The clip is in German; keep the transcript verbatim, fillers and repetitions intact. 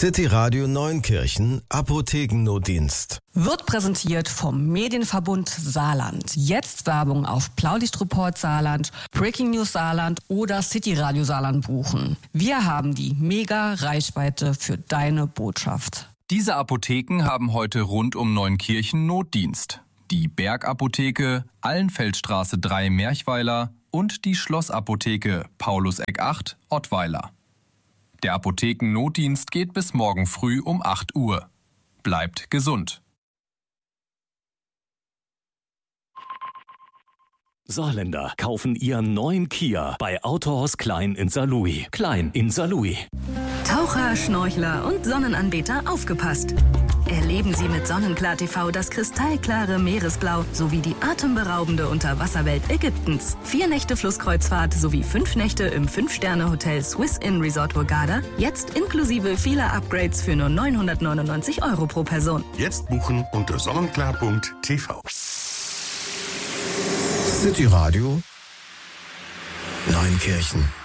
City Radio Neunkirchen Apothekennotdienst. Wird präsentiert vom Medienverbund Saarland. Jetzt Werbung auf Blaulichtreport Saarland, Breaking News Saarland oder City Radio Saarland buchen. Wir haben die Mega-Reichweite für deine Botschaft. Diese Apotheken haben heute rund um Neunkirchen Notdienst. Die Bergapotheke, Allenfeldstraße drei Merchweiler und die Schlossapotheke Pauluseck acht Ottweiler. Der Apothekennotdienst geht bis morgen früh um acht Uhr. Bleibt gesund. Saarländer kaufen ihren neuen Kia bei Autohaus Klein in Saarlouis. Klein in Saarlouis. Taucher, Schnorchler und Sonnenanbeter aufgepasst. Erleben Sie mit Sonnenklar T V das kristallklare Meeresblau sowie die atemberaubende Unterwasserwelt Ägyptens. Vier Nächte Flusskreuzfahrt sowie fünf Nächte im Fünf-Sterne-Hotel Swiss Inn Resort Hurghada. Jetzt inklusive vieler Upgrades für nur neunhundertneunundneunzig Euro pro Person. Jetzt buchen unter sonnenklar punkt t v. City Radio Neunkirchen.